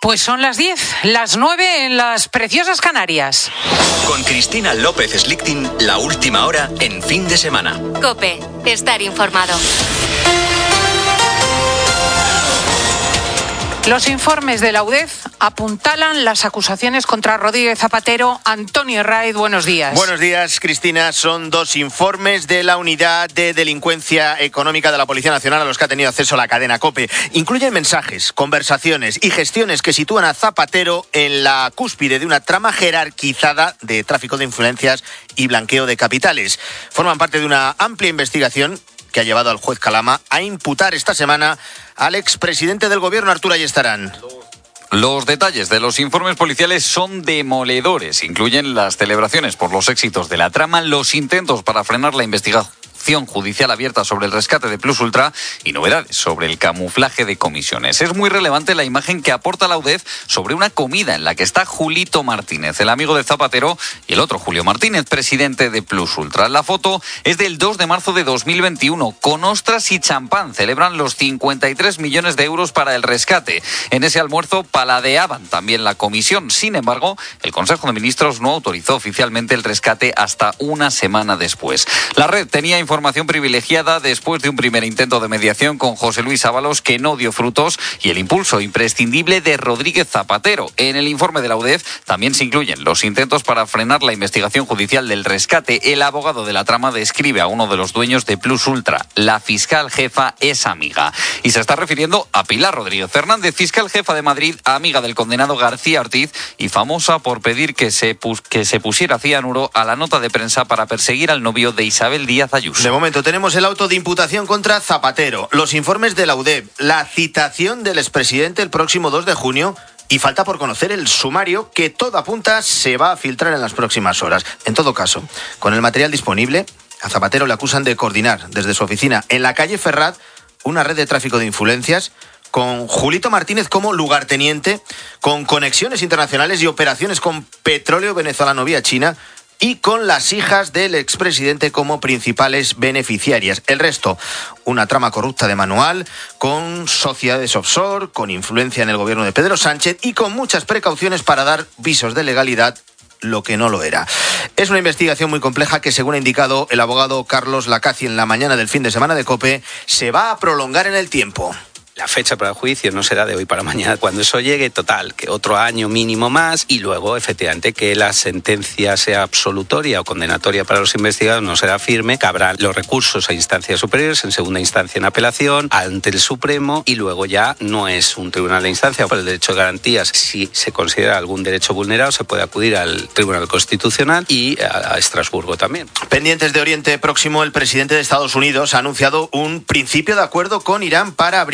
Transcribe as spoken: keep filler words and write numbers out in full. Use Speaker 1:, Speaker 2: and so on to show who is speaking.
Speaker 1: Pues son las diez, las nueve en las preciosas Canarias.
Speaker 2: Con Cristina López Slichting, la última hora en fin de semana.
Speaker 3: COPE, estar informado.
Speaker 1: Los informes de la U D E F apuntalan las acusaciones contra Rodríguez Zapatero. Antonio Herraiz, buenos días.
Speaker 4: Buenos días, Cristina. Son dos informes de la Unidad de Delincuencia Económica de la Policía Nacional a los que ha tenido acceso la cadena COPE. Incluyen mensajes, conversaciones y gestiones que sitúan a Zapatero en la cúspide de una trama jerarquizada de tráfico de influencias y blanqueo de capitales. Forman parte de una amplia investigación que ha llevado al juez Calama a imputar esta semana al expresidente del gobierno, Artur Ayestarán.
Speaker 5: Los detalles de los informes policiales son demoledores. Incluyen las celebraciones por los éxitos de la trama, los intentos para frenar la investigación judicial abierta sobre el rescate de Plus Ultra y novedades sobre el camuflaje de comisiones. Es muy relevante la imagen que aporta la U D E F sobre una comida en la que está Julito Martínez, el amigo de Zapatero, y el otro Julio Martínez, presidente de Plus Ultra. La foto es del dos de marzo de dos mil veintiuno. Con ostras y champán celebran los cincuenta y tres millones de euros para el rescate. En ese almuerzo paladeaban también la comisión. Sin embargo, el Consejo de Ministros no autorizó oficialmente el rescate hasta una semana después. La red tenía información Información privilegiada después de un primer intento de mediación con José Luis Ábalos que no dio frutos y el impulso imprescindible de Rodríguez Zapatero. En el informe de la U D E F también se incluyen los intentos para frenar la investigación judicial del rescate. El abogado de la trama describe a uno de los dueños de Plus Ultra. La fiscal jefa es amiga. Y se está refiriendo a Pilar Rodríguez Fernández, fiscal jefa de Madrid, amiga del condenado García Ortiz y famosa por pedir que se, pus- que se pusiera cianuro a la nota de prensa para perseguir al novio de Isabel Díaz Ayuso.
Speaker 4: De momento tenemos el auto de imputación contra Zapatero, los informes de la U D E F, la citación del expresidente el próximo dos de junio y falta por conocer el sumario que todo apunta se va a filtrar en las próximas horas. En todo caso, con el material disponible, a Zapatero le acusan de coordinar desde su oficina en la calle Ferrat una red de tráfico de influencias con Julito Martínez como lugarteniente, con conexiones internacionales y operaciones con petróleo venezolano vía China, y con las hijas del expresidente como principales beneficiarias. El resto, una trama corrupta de manual, con sociedades offshore, con influencia en el gobierno de Pedro Sánchez y con muchas precauciones para dar visos de legalidad lo que no lo era. Es una investigación muy compleja que, según ha indicado el abogado Carlos Lacazzi en la mañana del fin de semana de COPE, se va a prolongar en el tiempo.
Speaker 6: La fecha para el juicio no será de hoy para mañana. Cuando eso llegue, total, que otro año mínimo más y luego, efectivamente, que la sentencia sea absolutoria o condenatoria para los investigados no será firme. Cabrán los recursos a instancias superiores, en segunda instancia en apelación, ante el Supremo y luego ya no es un tribunal de instancia por el derecho de garantías. Si se considera algún derecho vulnerado, se puede acudir al Tribunal Constitucional y a, a Estrasburgo también.
Speaker 4: Pendientes de Oriente Próximo, el presidente de Estados Unidos ha anunciado un principio de acuerdo con Irán para abrir